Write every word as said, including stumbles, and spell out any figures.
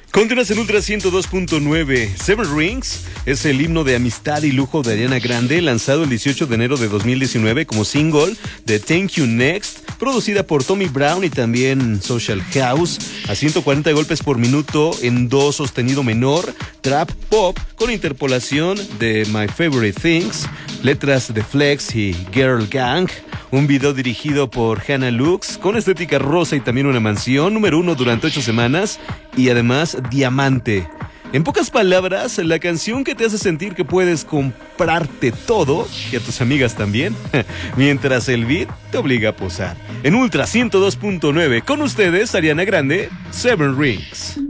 Continúas en Ultra ciento dos punto nueve. Seven Rings es el himno de amistad y lujo de Ariana Grande, lanzado el dieciocho de enero de dos mil diecinueve como single de Thank You Next, producida por Tommy Brown y también Social House, a ciento cuarenta golpes por minuto en do sostenido menor, trap pop con interpolación de My Favorite Things, letras de Flex y Girl Gang. Un video dirigido por Hannah Lux, con estética rosa y también una mansión, número uno durante ocho semanas, y además diamante. En pocas palabras, la canción que te hace sentir que puedes comprarte todo, y a tus amigas también, mientras el beat te obliga a posar. En Ultra ciento dos punto nueve, con ustedes, Ariana Grande, Seven Rings.